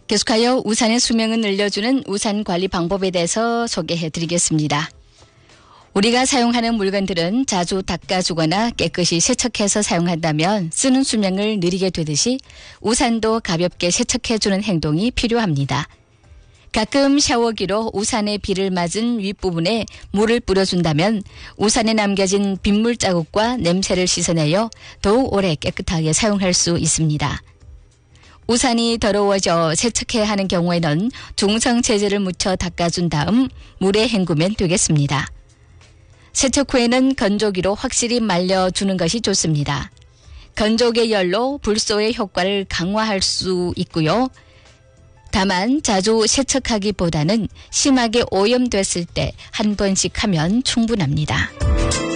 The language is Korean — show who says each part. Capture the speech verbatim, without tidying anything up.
Speaker 1: 계속하여 우산의 수명을 늘려주는 우산 관리 방법에 대해서 소개해 드리겠습니다. 우리가 사용하는 물건들은 자주 닦아주거나 깨끗이 세척해서 사용한다면 쓰는 수명을 느리게 되듯이 우산도 가볍게 세척해주는 행동이 필요합니다. 가끔 샤워기로 우산의 비를 맞은 윗부분에 물을 뿌려준다면 우산에 남겨진 빗물 자국과 냄새를 씻어내어 더욱 오래 깨끗하게 사용할 수 있습니다. 우산이 더러워져 세척해야 하는 경우에는 중성체제를 묻혀 닦아준 다음 물에 헹구면 되겠습니다. 세척 후에는 건조기로 확실히 말려주는 것이 좋습니다. 건조기의 열로 불소의 효과를 강화할 수 있고요. 다만 자주 세척하기보다는 심하게 오염됐을 때 한 번씩 하면 충분합니다.